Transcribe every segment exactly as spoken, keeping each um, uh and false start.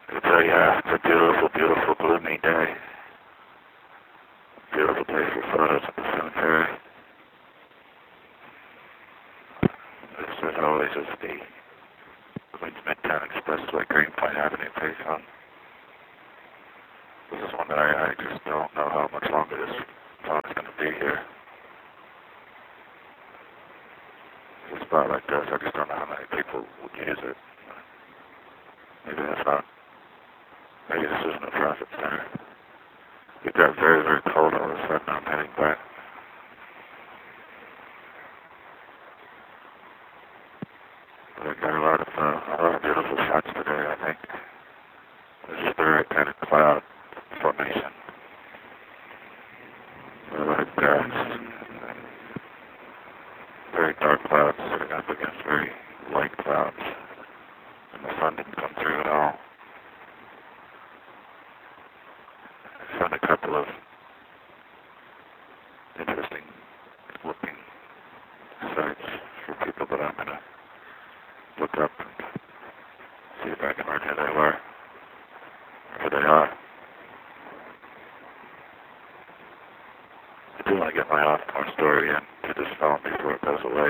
It's a, yeah, it's a beautiful, beautiful gloomy day. Beautiful day for photos at the cemetery. This, as always, is the Queens Midtown Expressway, Greenpoint Avenue payphone. This is one that I, I just don't know how much longer this phone is going to be here. A spot like this, I just don't know how many people would use it. Maybe that's not. Maybe this isn't a profit center. It got very, very cold all of a sudden. I'm heading back. But I got a lot of, uh, a lot of beautiful shots today, I think. It's just the right kind of cloud formation. A lot of grass. Very dark clouds sitting up against very light clouds. And the sun didn't come through at all. I found a couple of interesting looking sites for people that I'm going to look up and see if I can learn who they were, or who they are. I do want to get my off-more story in to this phone before it goes away.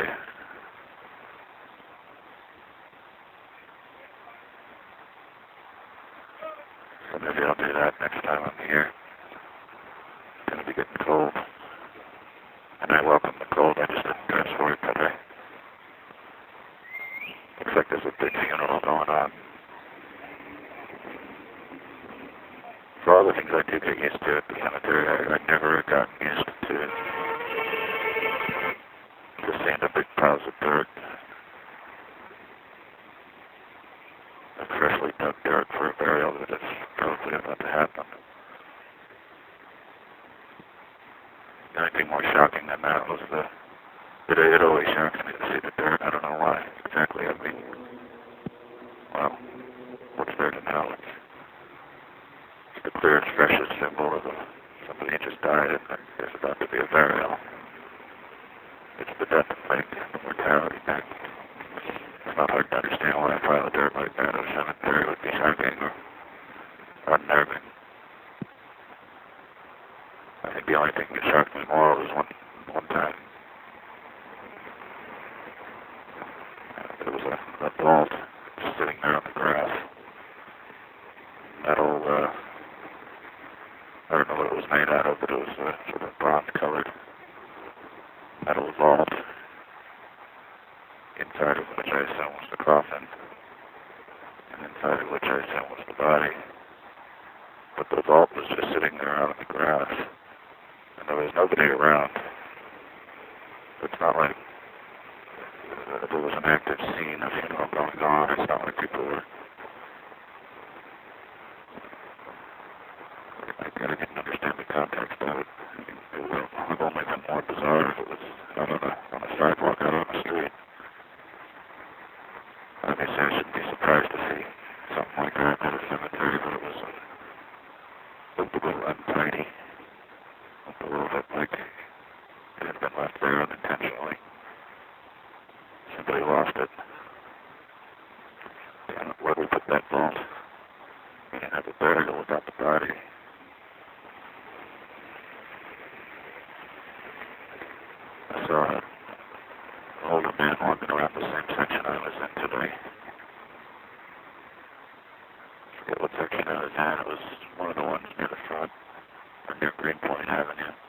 So maybe I'll do that next time I'm here. It's going to be getting cold. And I welcome the cold. I just didn't dress for it today. Looks like there's a big funeral going on. For all the things I do get used to at the cemetery, I, I never got used to just seeing the big piles of dirt. A freshly dug dirt for a burial that is probably about to happen. The only thing more shocking than that was the, it, it always shocks me to see the dirt. I don't know why exactly. I mean, well, what's there to know? It's, it's the clearest, freshest symbol of a, somebody just died and there's about to be a burial. It's the death thing, the mortality thing. It's not hard to understand why a pile of dirt like that at a cemetery would be shocking or unnerving. I think the only thing that shocked me more was one, one time. There was a, a vault sitting there on the grass. Metal, uh, I don't know what it was made out of, but it was uh, sort of bronze-colored metal vault, inside of which I assume was the coffin, and inside of which I assume was the body. But the vault was just sitting there out on the grass, and there was nobody around. It's not like uh, there was an active scene of funeral going on. It's not like people were. I, I didn't understand the context of it. It would have only been more bizarre if it was out on a, on a sidewalk out on the street. Obviously, I shouldn't be surprised to see something like that at a cemetery, but it was uh, looked a little untidy. Looked a little bit like it had been left there unintentionally. Somebody lost it. And where we put that vault, we didn't have a burial without the body. I saw an older man walking around the same section I was in today. I forget what section I was in. It was one of the ones near the front, or near Greenpoint Avenue.